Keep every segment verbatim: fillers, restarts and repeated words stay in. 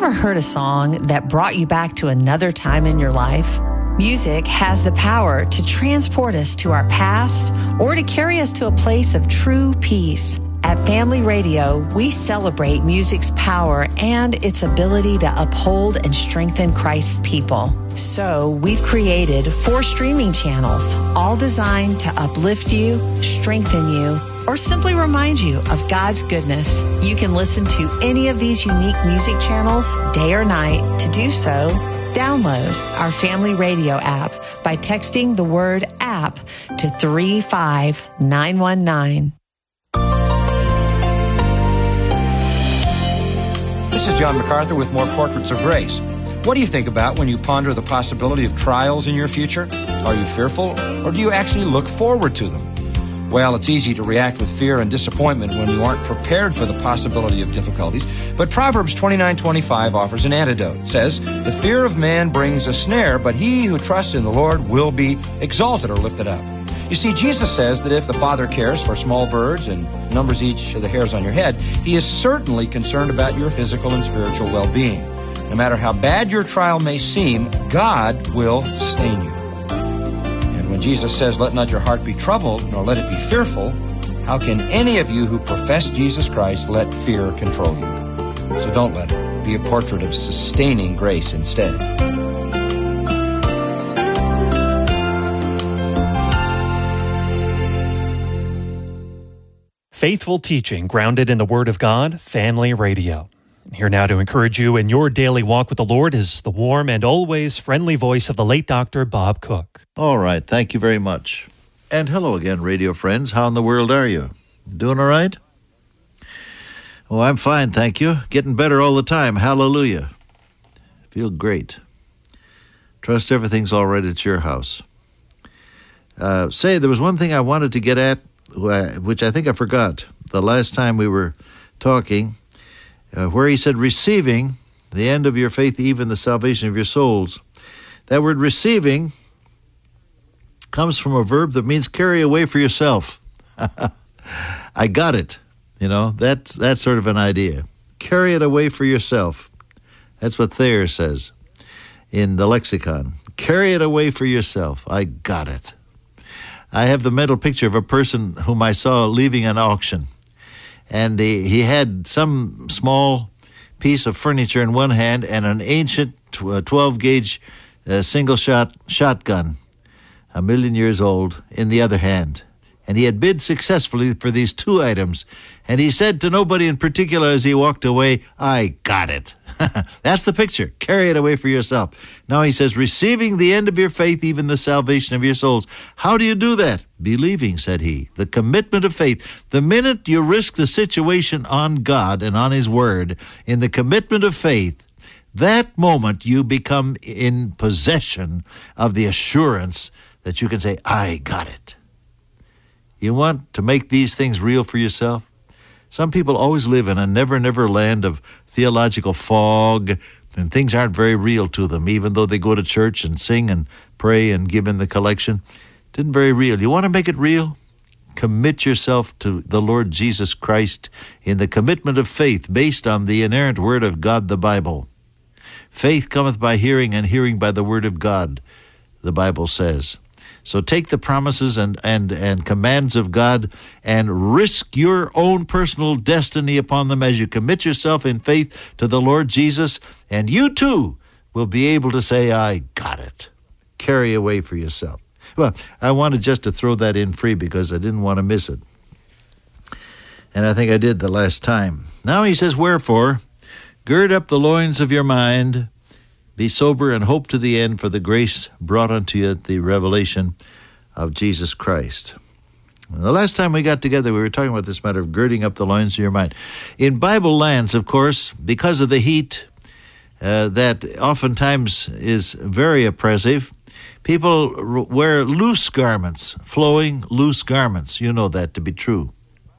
ever heard a song that brought you back to another time in your life? Music has the power to transport us to our past or to carry us to a place of true peace. At Family Radio, we celebrate music's power and its ability to uphold and strengthen Christ's people. So we've created four streaming channels, all designed to uplift you, strengthen you, or simply remind you of God's goodness. You can listen to any of these unique music channels, day or night. To do so, download our Family Radio app by texting the word app to three five nine one nine. This is John MacArthur with more Portraits of Grace. What do you think about when you ponder the possibility of trials in your future? Are you fearful, or do you actually look forward to them? Well, it's easy to react with fear and disappointment when you aren't prepared for the possibility of difficulties. But Proverbs twenty-nine twenty-five offers an antidote. It says, "The fear of man brings a snare, but he who trusts in the Lord will be exalted," or lifted up. You see, Jesus says that if the Father cares for small birds and numbers each of the hairs on your head, He is certainly concerned about your physical and spiritual well-being. No matter how bad your trial may seem, God will sustain you. And when Jesus says, "Let not your heart be troubled, nor let it be fearful," how can any of you who profess Jesus Christ let fear control you? So don't let it. Be a portrait of sustaining grace instead. Faithful teaching grounded in the Word of God, Family Radio. Here now to encourage you in your daily walk with the Lord is the warm and always friendly voice of the late Doctor Bob Cook. All right, thank you very much. And hello again, radio friends. How in the world are you? Doing all right? Oh, I'm fine, thank you. Getting better all the time. Hallelujah. Feel great. Trust everything's all right at your house. Uh, say, there was one thing I wanted to get at, which I think I forgot the last time we were talking, uh, where he said, receiving the end of your faith, even the salvation of your souls. That word receiving comes from a verb that means carry away for yourself. I got it. You know, that's, that's sort of an idea. Carry it away for yourself. That's what Thayer says in the lexicon. Carry it away for yourself. I got it. I have the mental picture of a person whom I saw leaving an auction. And he, he had some small piece of furniture in one hand and an ancient twelve-gauge uh, single-shot shotgun, a million years old, in the other hand. And he had bid successfully for these two items. And he said to nobody in particular as he walked away, I got it. That's the picture. Carry it away for yourself. Now he says, receiving the end of your faith, even the salvation of your souls. How do you do that? Believing, said he. The commitment of faith. The minute you risk the situation on God and on His Word, in the commitment of faith, that moment you become in possession of the assurance that you can say, I got it. You want to make these things real for yourself? Some people always live in a never, never land of theological fog, and things aren't very real to them, even though they go to church and sing and pray and give in the collection. It isn't very real. You want to make it real? Commit yourself to the Lord Jesus Christ in the commitment of faith based on the inerrant Word of God, the Bible. Faith cometh by hearing, and hearing by the Word of God, the Bible says. So take the promises and, and, and commands of God and risk your own personal destiny upon them as you commit yourself in faith to the Lord Jesus, and you too will be able to say, I got it. Carry away for yourself. Well, I wanted just to throw that in free because I didn't want to miss it. And I think I did the last time. Now he says, wherefore, gird up the loins of your mind, be sober and hope to the end for the grace brought unto you at the revelation of Jesus Christ. The last time we got together, we were talking about this matter of girding up the loins of your mind. In Bible lands, of course, because of the heat uh, that oftentimes is very oppressive, people r- wear loose garments, flowing loose garments. You know that to be true.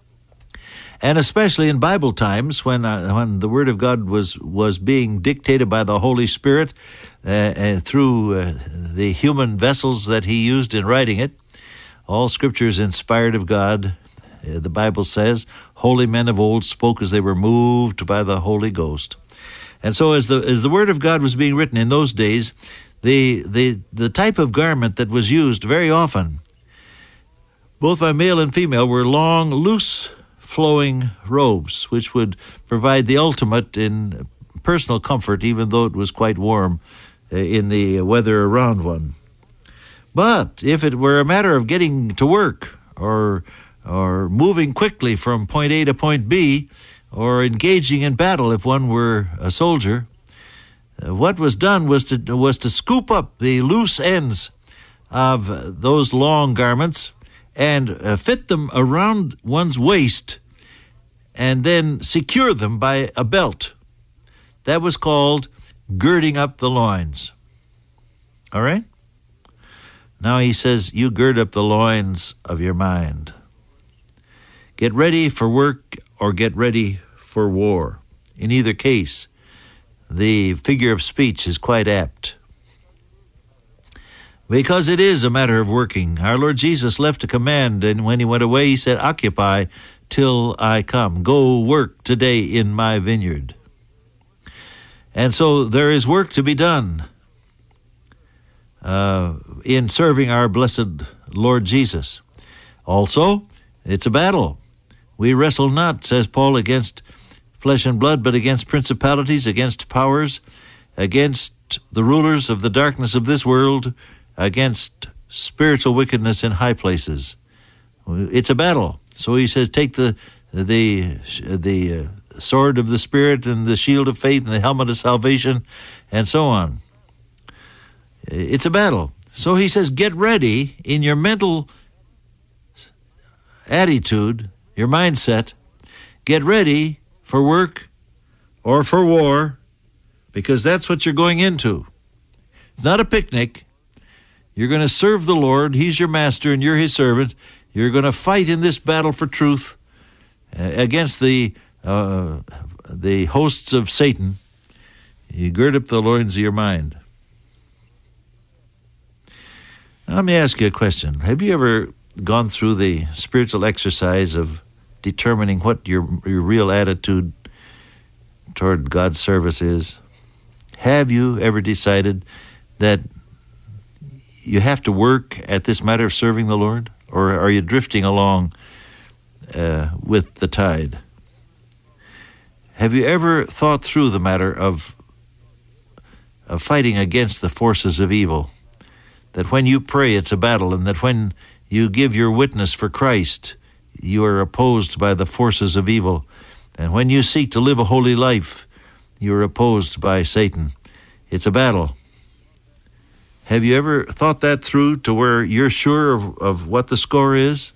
And especially in Bible times, when uh, when the Word of God was, was being dictated by the Holy Spirit uh, uh, through uh, the human vessels that He used in writing it, all Scripture is inspired of God. Uh, the Bible says, holy men of old spoke as they were moved by the Holy Ghost. And so as the as the Word of God was being written in those days, the the the type of garment that was used very often, both by male and female, were long, loose flowing robes, which would provide the ultimate in personal comfort, even though it was quite warm uh, in the weather around one. But if it were a matter of getting to work or or moving quickly from point A to point B, or engaging in battle if one were a soldier, uh, what was done was to was to scoop up the loose ends of uh, those long garments and uh, fit them around one's waist and then secure them by a belt. That was called girding up the loins. All right? Now he says, you gird up the loins of your mind. Get ready for work or get ready for war. In either case, the figure of speech is quite apt. Because it is a matter of working. Our Lord Jesus left a command, and when he went away, he said, occupy till I come. Go work today in my vineyard. And so there is work to be done uh, in serving our blessed Lord Jesus. Also, it's a battle. We wrestle not, says Paul, against flesh and blood, but against principalities, against powers, against the rulers of the darkness of this world, against spiritual wickedness in high places. It's a battle. So he says, take the the the uh, sword of the Spirit and the shield of faith and the helmet of salvation and so on. It's a battle. So he says, get ready in your mental attitude, your mindset. Get ready for work or for war, because that's what you're going into. It's not a picnic. You're going to serve the Lord. He's your master and you're his servant. You're going to fight in this battle for truth uh, against the uh, the hosts of Satan. You gird up the loins of your mind. Now, let me ask you a question. Have you ever gone through the spiritual exercise of determining what your your real attitude toward God's service is? Have you ever decided that you have to work at this matter of serving the Lord? Or are you drifting along uh, with the tide? Have you ever thought through the matter of, of fighting against the forces of evil? That when you pray, it's a battle, and that when you give your witness for Christ, you are opposed by the forces of evil. And when you seek to live a holy life, you are opposed by Satan. It's a battle. Have you ever thought that through to where you're sure of, of what the score is?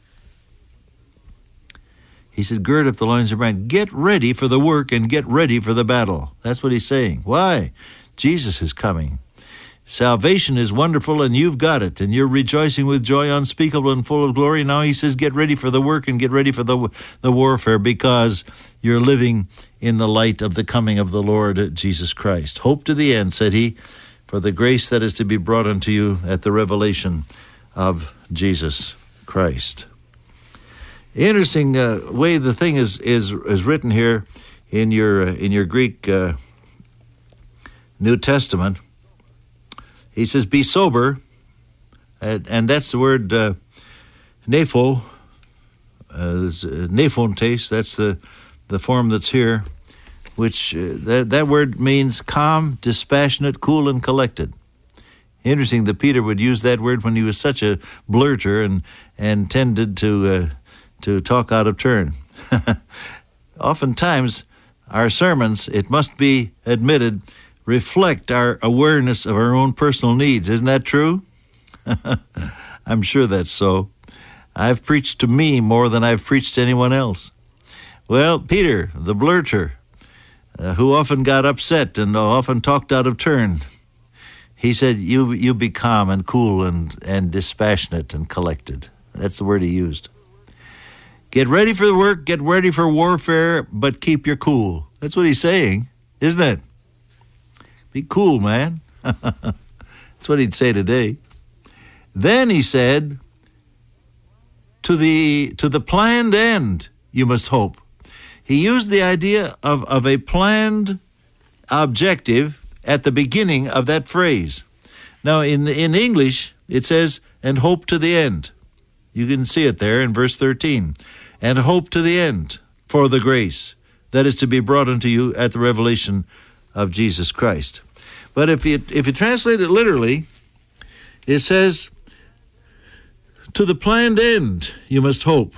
He said, gird up the loins of your mind. Get ready for the work and get ready for the battle. That's what he's saying. Why? Jesus is coming. Salvation is wonderful, and you've got it, and you're rejoicing with joy unspeakable and full of glory. Now he says, get ready for the work and get ready for the, the warfare, because you're living in the light of the coming of the Lord Jesus Christ. Hope to the end, said he, for the grace that is to be brought unto you at the revelation of Jesus Christ. Interesting uh, way the thing is is is written here in your uh, in your Greek uh, New Testament. He says, "Be sober," and, and that's the word uh, nepho, uh, nephontes. That's the the form that's here. Which uh, that, that word means calm, dispassionate, cool, and collected. Interesting that Peter would use that word when he was such a blurter and and tended to uh, to talk out of turn. Oftentimes, our sermons, it must be admitted, reflect our awareness of our own personal needs. Isn't that true? I'm sure that's so. I've preached to me more than I've preached to anyone else. Well, Peter, the blurter, Uh, who often got upset and often talked out of turn, he said, you you be calm and cool and, and dispassionate and collected. That's the word he used. Get ready for the work, get ready for warfare, but keep your cool. That's what he's saying, isn't it? Be cool, man. That's what he'd say today. Then he said, to the to the planned end you must hope. He used the idea of, of a planned objective at the beginning of that phrase. Now, in in English, it says, and hope to the end. You can see it there in verse thirteen. And hope to the end for the grace that is to be brought unto you at the revelation of Jesus Christ. But if you, if you translate it literally, it says, to the planned end you must hope,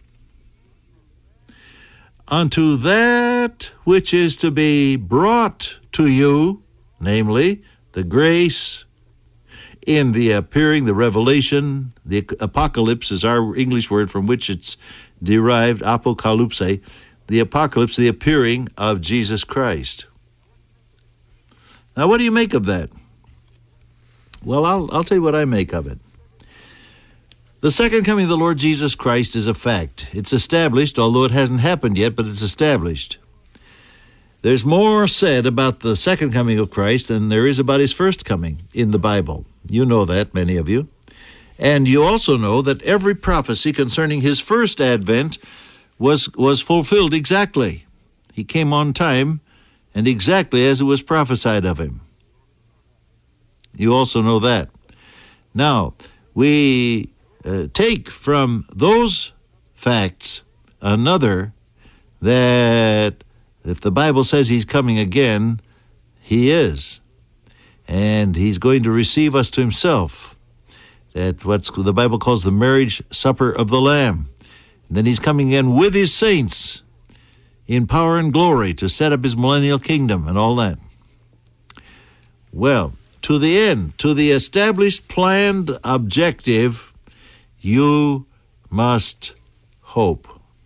unto that which is to be brought to you, namely the grace in the appearing, the revelation. The apocalypse is our English word from which it's derived, apocalypse, the apocalypse, the appearing of Jesus Christ. Now, what do you make of that? Well, I'll, I'll tell you what I make of it. The second coming of the Lord Jesus Christ is a fact. It's established, although it hasn't happened yet, but it's established. There's more said about the second coming of Christ than there is about his first coming in the Bible. You know that, many of you. And you also know that every prophecy concerning his first advent was, was fulfilled exactly. He came on time and exactly as it was prophesied of him. You also know that. Now, we uh, take from those facts another, that if the Bible says he's coming again, he is. And he's going to receive us to himself at what the Bible calls the marriage supper of the Lamb. And then he's coming again with his saints in power and glory to set up his millennial kingdom and all that. Well, to the end, to the established, planned objective, you must hope.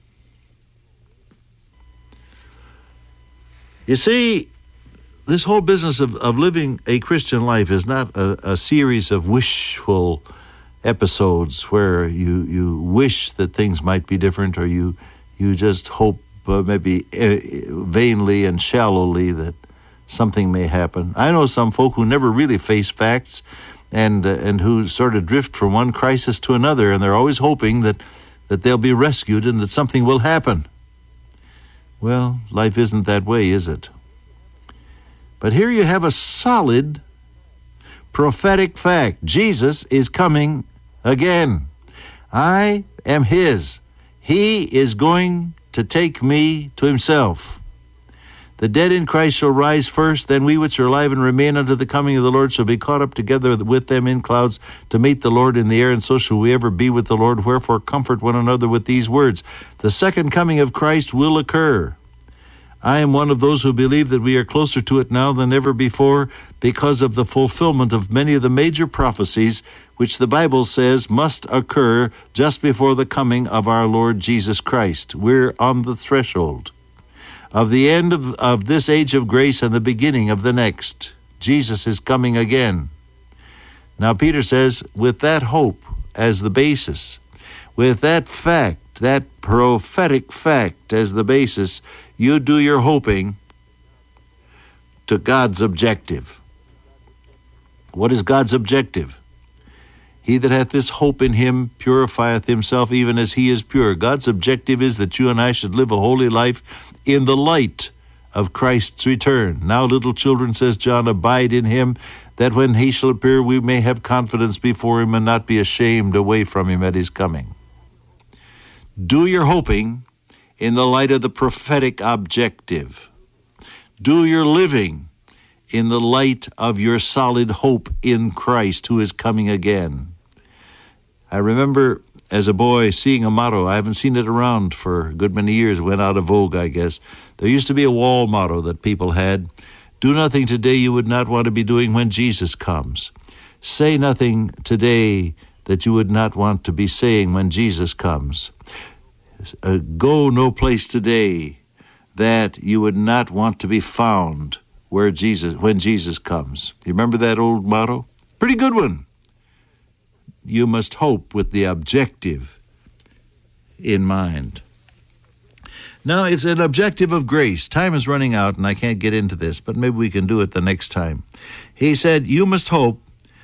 You see, this whole business of, of living a Christian life is not a, a series of wishful episodes where you, you wish that things might be different, or you, you just hope uh, maybe uh, vainly and shallowly that something may happen. I know some folk who never really face facts and uh, and who sort of drift from one crisis to another, and they're always hoping that, that they'll be rescued and that something will happen. Well, life isn't that way, is it? But here you have a solid prophetic fact. Jesus is coming again. I am his. He is going to take me to himself. The dead in Christ shall rise first, then we which are alive and remain unto the coming of the Lord shall be caught up together with them in clouds to meet the Lord in the air, and so shall we ever be with the Lord. Wherefore comfort one another with these words. The second coming of Christ will occur. I am one of those who believe that we are closer to it now than ever before because of the fulfillment of many of the major prophecies which the Bible says must occur just before the coming of our Lord Jesus Christ. We're on the threshold of the end of, of this age of grace and the beginning of the next. Jesus is coming again. Now, Peter says, with that hope as the basis, with that fact, that prophetic fact as the basis, you do your hoping to God's objective. What is God's objective? He that hath this hope in him purifieth himself even as he is pure. God's objective is that you and I should live a holy life in the light of Christ's return. Now, little children, says John, abide in him, that when he shall appear we may have confidence before him and not be ashamed away from him at his coming. Do your hoping in the light of the prophetic objective. Do your living in the light of your solid hope in Christ, who is coming again. I remember as a boy seeing a motto. I haven't seen it around for a good many years. It went out of vogue, I guess. There used to be a wall motto that people had. Do nothing today you would not want to be doing when Jesus comes. Say nothing today that you would not want to be saying when Jesus comes. Uh, go no place today that you would not want to be found where Jesus, when Jesus comes. You remember that old motto? Pretty good one. You must hope with the objective in mind. Now, it's an objective of grace. Time is running out, and I can't get into this, but maybe we can do it the next time. He said, you must hope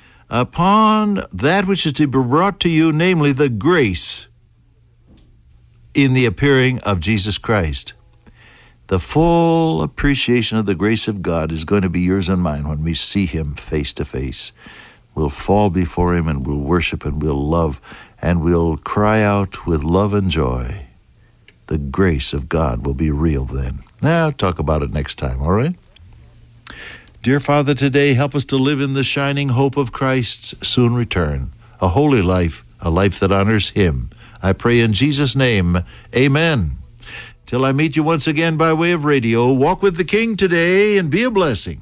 upon that which is to be brought to you, namely the grace in the appearing of Jesus Christ. The full appreciation of the grace of God is going to be yours and mine when we see him face to face. We'll fall before him and we'll worship and we'll love and we'll cry out with love and joy. The grace of God will be real then. Now, I'll talk about it next time, all right? Dear Father, today help us to live in the shining hope of Christ's soon return, a holy life, a life that honors him. I pray in Jesus' name, amen. Till I meet you once again by way of radio, walk with the King today and be a blessing.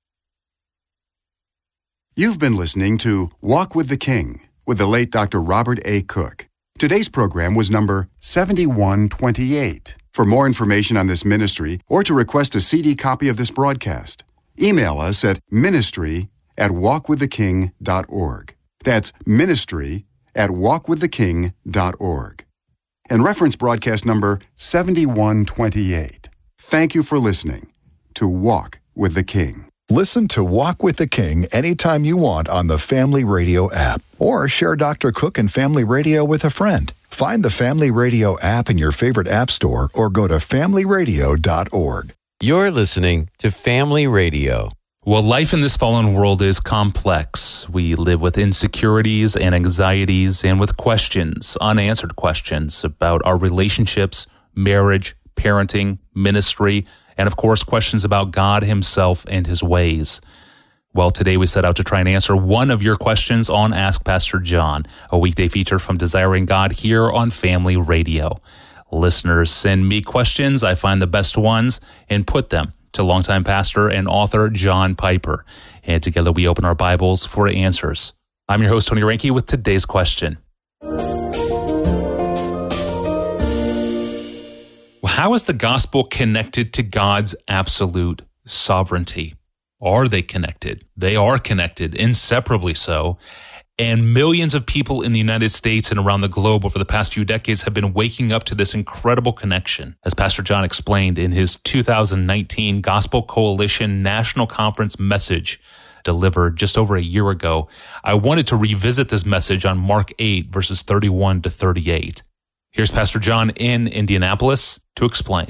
You've been listening to Walk with the King with the late Doctor Robert A. Cook. Today's program was number seventy-one twenty-eight. For more information on this ministry or to request a C D copy of this broadcast, email us at ministry at walk with the king dot org. That's ministry at walk with the king dot org. And reference broadcast number seventy-one twenty-eight. Thank you for listening to Walk with the King. Listen to Walk with the King anytime you want on the Family Radio app, or share Doctor Cook and Family Radio with a friend. Find the Family Radio app in your favorite app store or go to family radio dot org. You're listening to Family Radio. Well, life in this fallen world is complex. We live with insecurities and anxieties and with questions, unanswered questions about our relationships, marriage, parenting, ministry, and of course, questions about God himself and his ways. Well, today we set out to try and answer one of your questions on Ask Pastor John, a weekday feature from Desiring God here on Family Radio. Listeners send me questions, I find the best ones, and put them to longtime pastor and author John Piper. And together we open our Bibles for answers. I'm your host, Tony Reinke, with today's question. How is the gospel connected to God's absolute sovereignty? Are they connected? They are connected, inseparably so. And millions of people in the United States and around the globe over the past few decades have been waking up to this incredible connection, as Pastor John explained in his two thousand nineteen Gospel Coalition National Conference message delivered just over a year ago. I wanted to revisit this message on Mark eight, verses thirty-one to thirty-eight. Here's Pastor John in Indianapolis to explain.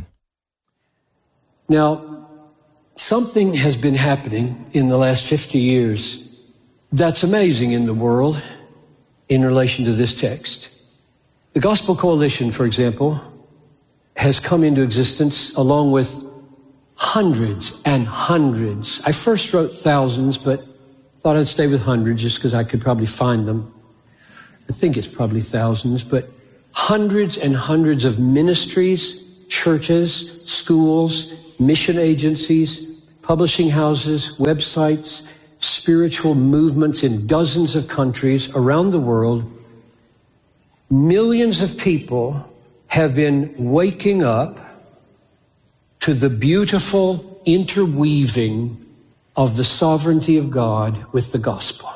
Now, something has been happening in the last fifty years that's amazing in the world in relation to this text. The Gospel Coalition, for example, has come into existence along with hundreds and hundreds. I first wrote thousands, but thought I'd stay with hundreds just because I could probably find them. I think it's probably thousands, but hundreds and hundreds of ministries, churches, schools, mission agencies, publishing houses, websites, spiritual movements in dozens of countries around the world. Millions of people have been waking up to the beautiful interweaving of the sovereignty of God with the gospel.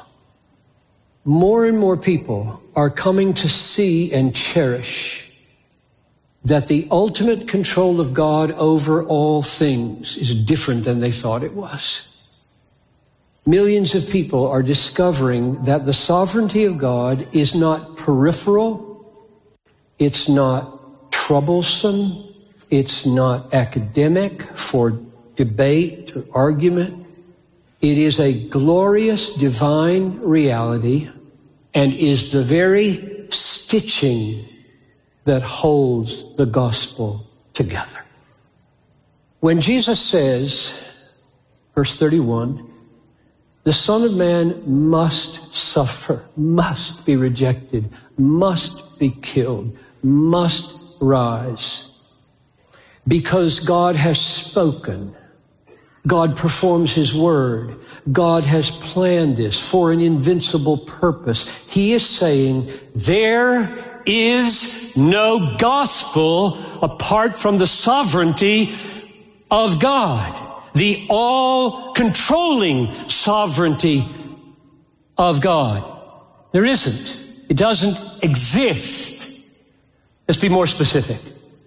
More and more people are coming to see and cherish that the ultimate control of God over all things is different than they thought it was. Millions of people are discovering that the sovereignty of God is not peripheral, it's not troublesome, it's not academic for debate or argument. It is a glorious divine reality and is the very stitching that holds the gospel together. When Jesus says, verse thirty-one, the Son of Man must suffer, must be rejected, must be killed, must rise, because God has spoken. God performs his word. God has planned this for an invincible purpose. He is saying there is no gospel apart from the sovereignty of God, the all-controlling sovereignty of God. There isn't. It doesn't exist. Let's be more specific.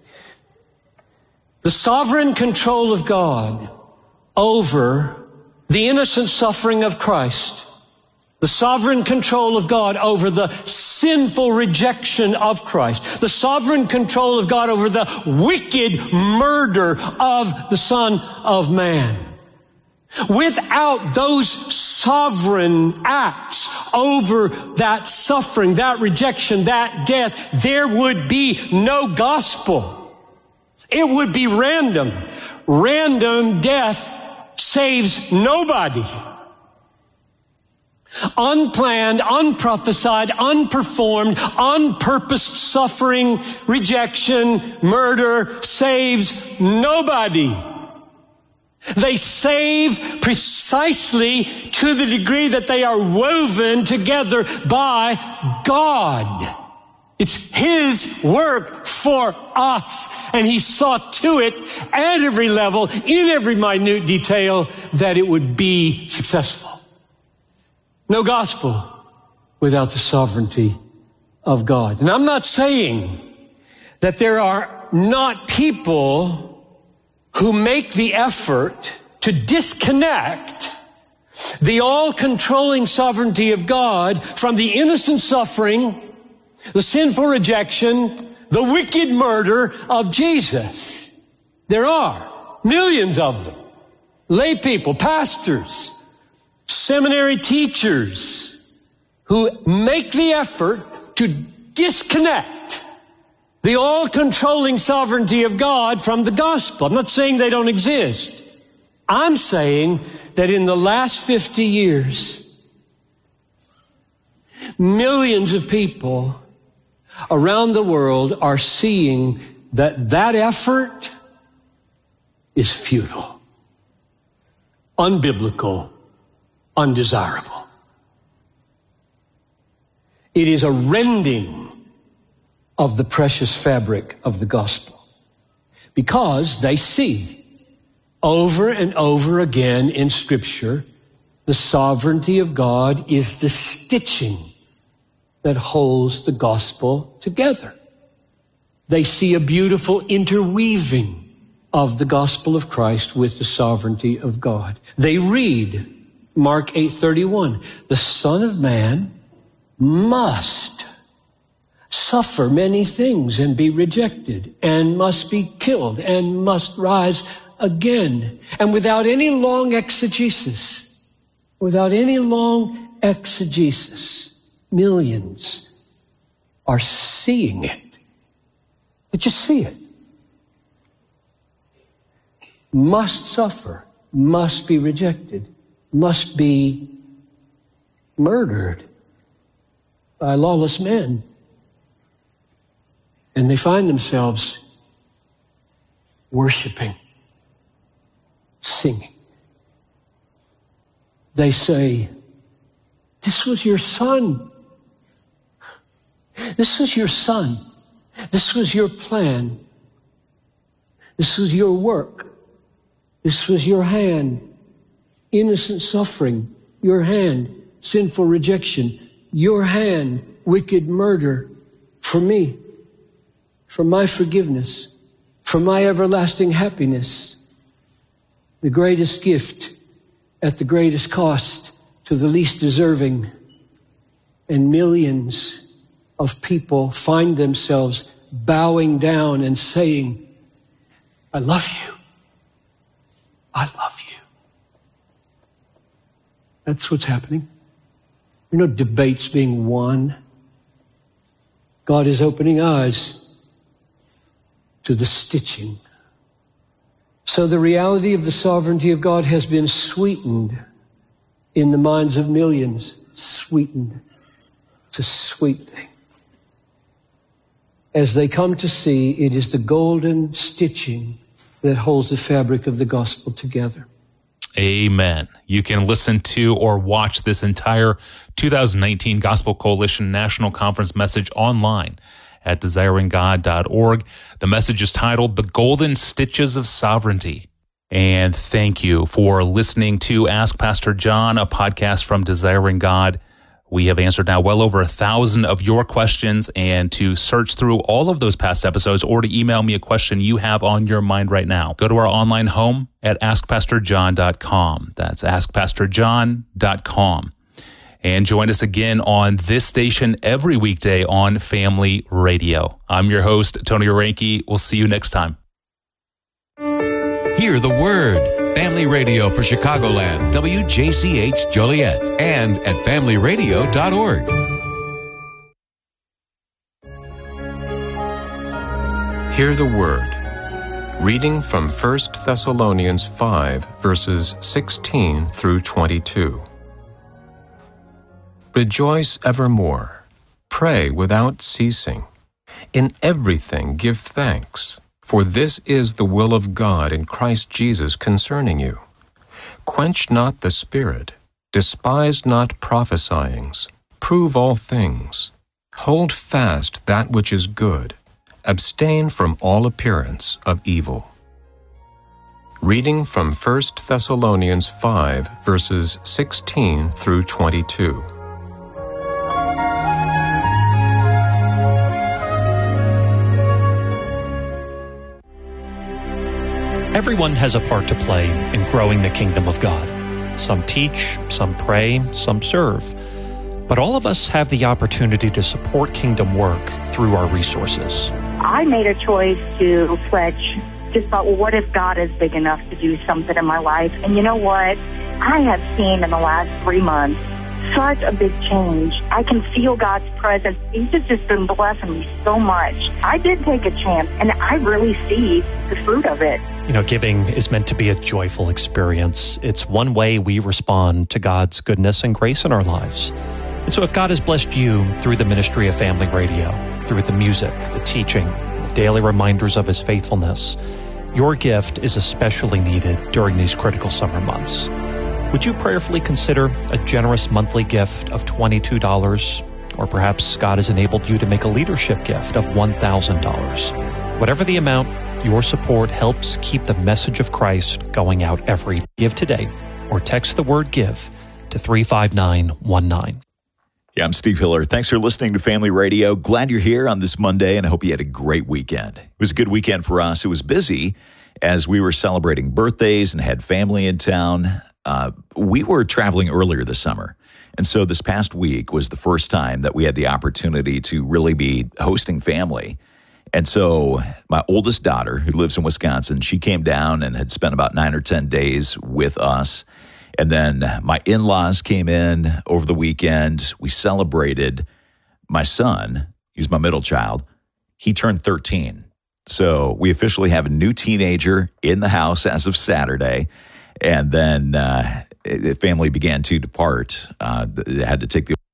The sovereign control of God over the innocent suffering of Christ The sovereign control of God over the sinful rejection of Christ. The sovereign control of God over the wicked murder of the Son of Man. Without those sovereign acts over that suffering, that rejection, that death, there would be no gospel. It would be random. Random death saves nobody. Unplanned, unprophesied, unperformed, unpurposed suffering, rejection, murder saves nobody. They save precisely to the degree that they are woven together by God. It's His work for us, and He saw to it at every level, in every minute detail, that it would be successful. No gospel without the sovereignty of God. And I'm not saying that there are not people who make the effort to disconnect the all-controlling sovereignty of God from the innocent suffering, the sinful rejection, the wicked murder of Jesus. There are millions of them. Lay people, pastors, seminary teachers who make the effort to disconnect the all-controlling sovereignty of God from the gospel. I'm not saying they don't exist. I'm saying that in the last fifty years, millions of people around the world are seeing that that effort is futile, unbiblical, undesirable. It is a rending of the precious fabric of the gospel, because they see over and over again in Scripture the sovereignty of God is the stitching that holds the gospel together. They see a beautiful interweaving of the gospel of Christ with the sovereignty of God. They read Mark eight thirty-one, the Son of Man must suffer many things and be rejected and must be killed and must rise again. And without any long exegesis, without any long exegesis, millions are seeing it. They just see it. Must suffer, must be rejected, must be murdered by lawless men. And they find themselves worshiping, singing. They say, this was your son. This was your son. This was your plan. This was your work. This was your hand. Innocent suffering, your hand. Sinful rejection, your hand. Wicked murder for me. For my forgiveness, for my everlasting happiness, the greatest gift at the greatest cost to the least deserving. And millions of people find themselves bowing down and saying, I love you. I love you. That's what's happening. There are no debates being won. God is opening eyes to the stitching. So the reality of the sovereignty of God has been sweetened in the minds of millions. Sweetened. It's a sweet thing. As they come to see, it is the golden stitching that holds the fabric of the gospel together. Amen. You can listen to or watch this entire two thousand nineteen Gospel Coalition National Conference message online at desiring god dot org. The message is titled, The Golden Stitches of Sovereignty. And thank you for listening to Ask Pastor John, a podcast from Desiring God. We have answered now well over a thousand of your questions, and to search through all of those past episodes or to email me a question you have on your mind right now, go to our online home at ask pastor john dot com. That's ask pastor john dot com. And join us again on this station every weekday on Family Radio. I'm your host, Tony Orenke. We'll see you next time. Hear the Word. Family Radio for Chicagoland, W J C H Joliet, and at family radio dot org. Hear the Word. Reading from First Thessalonians five, verses sixteen through twenty-two. Rejoice evermore. Pray without ceasing. In everything give thanks, for this is the will of God in Christ Jesus concerning you. Quench not the spirit, despise not prophesyings, prove all things. Hold fast that which is good. Abstain from all appearance of evil. Reading from First Thessalonians five, verses sixteen through twenty-two. Everyone has a part to play in growing the kingdom of God. Some teach, some pray, some serve. But all of us have the opportunity to support kingdom work through our resources. I made a choice to pledge. Just thought, well, what if God is big enough to do something in my life? And you know what? I have seen in the last three months such a big change. I can feel God's presence. He's just, just been blessing me so much. I did take a chance, and I really see the fruit of it. You know, giving is meant to be a joyful experience. It's one way we respond to God's goodness and grace in our lives. And so if God has blessed you through the ministry of Family Radio, through the music, the teaching, the daily reminders of His faithfulness, your gift is especially needed during these critical summer months. Would you prayerfully consider a generous monthly gift of twenty-two dollars? Or perhaps God has enabled you to make a leadership gift of one thousand dollars. Whatever the amount, your support helps keep the message of Christ going out every day. Give today, or text the word GIVE to three five nine one nine. Yeah, I'm Steve Hiller. Thanks for listening to Family Radio. Glad you're here on this Monday, and I hope you had a great weekend. It was a good weekend for us. It was busy as we were celebrating birthdays and had family in town. Uh, we were traveling earlier this summer, and so this past week was the first time that we had the opportunity to really be hosting family. And so my oldest daughter, who lives in Wisconsin, she came down and had spent about nine or ten days with us. And then my in-laws came in over the weekend. We celebrated my son. He's my middle child. He turned thirteen. So we officially have a new teenager in the house as of Saturday. And then uh, the family began to depart. Uh, they had to take the